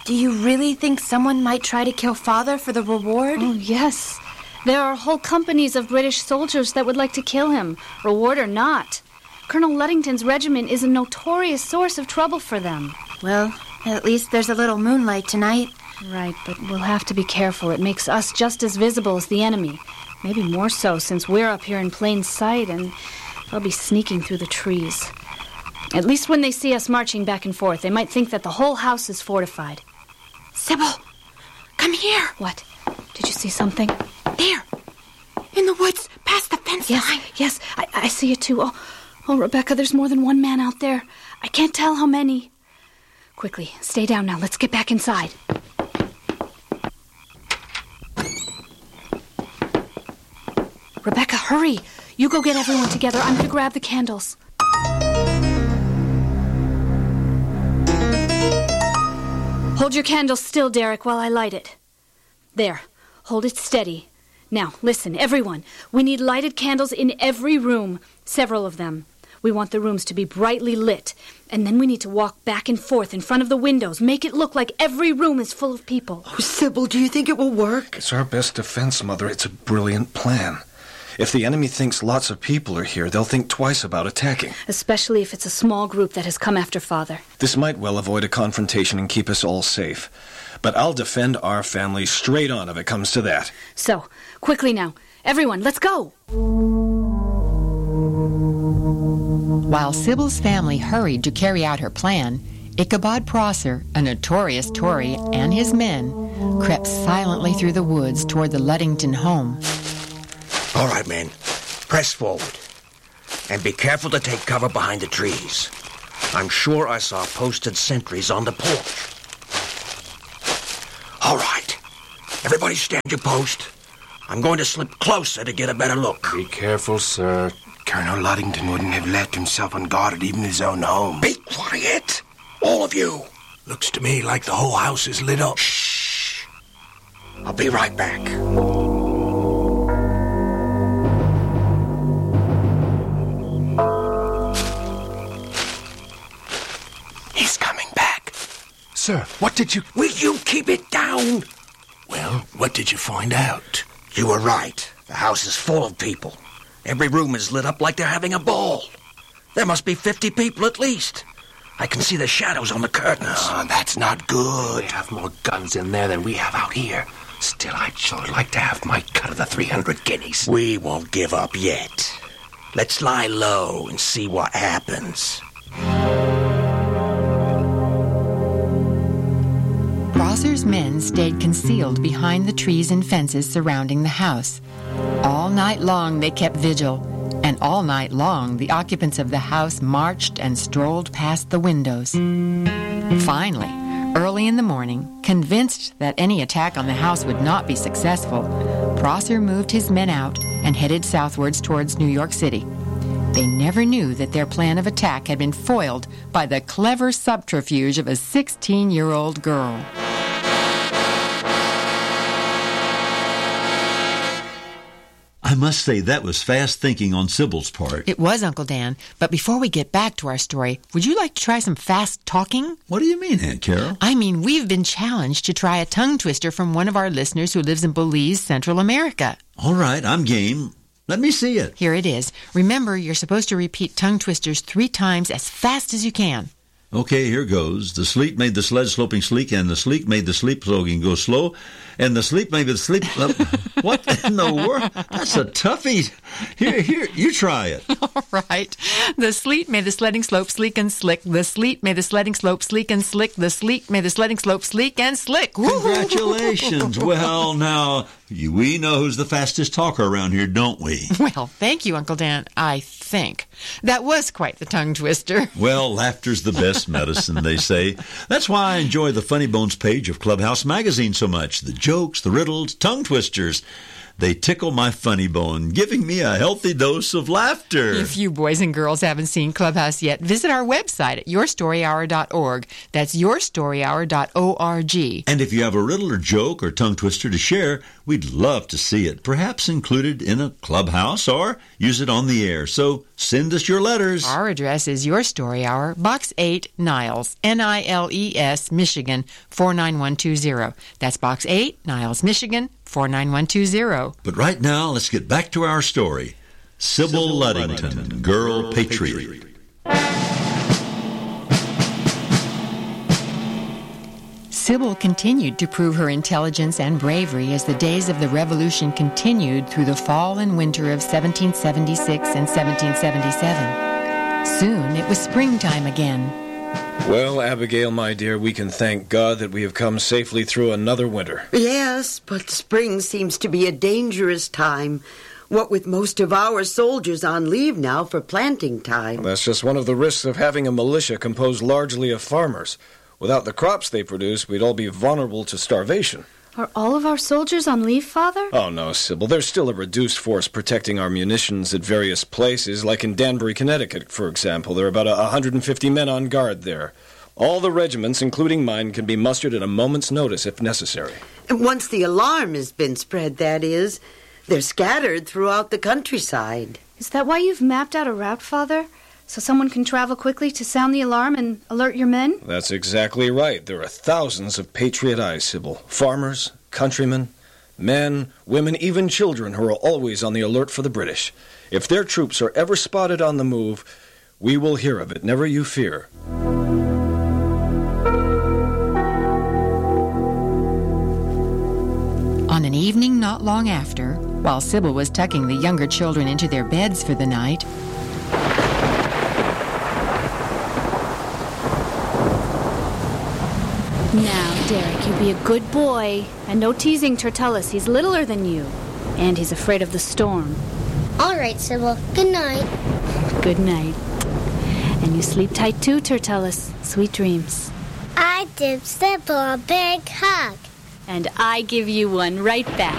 Do you really think someone might try to kill Father for the reward? Oh, yes. There are whole companies of British soldiers that would like to kill him, reward or not. Colonel Ludington's regiment is a notorious source of trouble for them. Well, at least there's a little moonlight tonight. Right, but we'll have to be careful. It makes us just as visible as the enemy. Maybe more so, since we're up here in plain sight and they'll be sneaking through the trees. At least when they see us marching back and forth, they might think that the whole house is fortified. Sybil, come here. What? Did you see something? There. In the woods, past the fence line. Yes, I see it too. Oh, Rebecca, there's more than one man out there. I can't tell how many. Quickly, stay down now. Let's get back inside. Rebecca, hurry. You go get everyone together. I'm going to grab the candles. Hold your candle still, Derek, while I light it. There. Hold it steady. Now, listen, everyone. We need lighted candles in every room. Several of them. We want the rooms to be brightly lit. And then we need to walk back and forth in front of the windows. Make it look like every room is full of people. Oh, Sybil, do you think it will work? It's our best defense, Mother. It's a brilliant plan. If the enemy thinks lots of people are here, they'll think twice about attacking. Especially if it's a small group that has come after Father. This might well avoid a confrontation and keep us all safe. But I'll defend our family straight on if it comes to that. So, quickly now. Everyone, let's go! While Sybil's family hurried to carry out her plan, Ichabod Prosser, a notorious Tory, and his men crept silently through the woods toward the Ludington home. All right, men. Press forward. And be careful to take cover behind the trees. I'm sure I saw posted sentries on the porch. All right. Everybody stand your post. I'm going to slip closer to get a better look. Be careful, sir. Colonel Ludington wouldn't have left himself unguarded even in his own home. Be quiet, all of you. Looks to me like the whole house is lit up. Shh. I'll be right back. He's coming back. Sir, what did you... Will you keep it down? Well, what did you find out? You were right. The house is full of people. Every room is lit up like they're having a ball. There must be 50 people at least. I can see the shadows on the curtains. Oh, that's not good. They have more guns in there than we have out here. Still, I'd sure like to have my cut of the 300 guineas. We won't give up yet. Let's lie low and see what happens. Prosser's men stayed concealed behind the trees and fences surrounding the house. All night long they kept vigil, and all night long the occupants of the house marched and strolled past the windows. Finally, early in the morning, convinced that any attack on the house would not be successful, Prosser moved his men out and headed southwards towards New York City. They never knew that their plan of attack had been foiled by the clever subterfuge of a 16-year-old girl. I must say that was fast thinking on Sybil's part. It was, Uncle Dan. But before we get back to our story, would you like to try some fast talking? What do you mean, Aunt Carol? I mean, we've been challenged to try a tongue twister from one of our listeners who lives in Belize, Central America. All right, I'm game. Let me see it. Here it is. Remember, you're supposed to repeat tongue twisters 3 times as fast as you can. Okay, here goes. The sleet made the sled sloping sleek, and the sleek made the sleep sloping go slow, and the sleep made the sleep... what in the world? That's a toughie. Here, you try it. All right. The sleet made the sledding slope sleek and slick. The sleet made the sledding slope sleek and slick. The sleet made the sledding slope sleek and slick. Congratulations. Well, now, we know who's the fastest talker around here, don't we? Well, thank you, Uncle Dan. I think. That was quite the tongue twister. Well, laughter's the best medicine, they say. That's why I enjoy the Funny Bones page of Clubhouse Magazine so much. The jokes, the riddles, tongue twisters. They tickle my funny bone, giving me a healthy dose of laughter. If you boys and girls haven't seen Clubhouse yet, visit our website at yourstoryhour.org. That's yourstoryhour.org. And if you have a riddle or joke or tongue twister to share, we'd love to see it, perhaps included in a Clubhouse or use it on the air. So send us your letters. Our address is Your Story Hour, Box 8, Niles, Niles, Michigan, 49120. That's Box 8, Niles, Michigan, 49120. But right now, let's get back to our story. Sybil Luddington, Girl Patriot. Sybil continued to prove her intelligence and bravery as the days of the Revolution continued through the fall and winter of 1776 and 1777. Soon it was springtime again. Well, Abigail, my dear, we can thank God that we have come safely through another winter. Yes, but spring seems to be a dangerous time. What with most of our soldiers on leave now for planting time. That's just one of the risks of having a militia composed largely of farmers. Without the crops they produce, we'd all be vulnerable to starvation. Are all of our soldiers on leave, Father? Oh, no, Sybil. There's still a reduced force protecting our munitions at various places, like in Danbury, Connecticut, for example. There are about 150 men on guard there. All the regiments, including mine, can be mustered at a moment's notice if necessary. And once the alarm has been spread, that is, they're scattered throughout the countryside. Is that why you've mapped out a route, Father? So someone can travel quickly to sound the alarm and alert your men? That's exactly right. There are thousands of patriot eyes, Sybil. Farmers, countrymen, men, women, even children who are always on the alert for the British. If their troops are ever spotted on the move, we will hear of it, never you fear. On an evening not long after, while Sybil was tucking the younger children into their beds for the night, Now, Derek, you be a good boy. And no teasing Tertullus. He's littler than you. And he's afraid of the storm. All right, Sybil. Good night. Good night. And you sleep tight too, Tertullus. Sweet dreams. I give Sybil a big hug. And I give you one right back.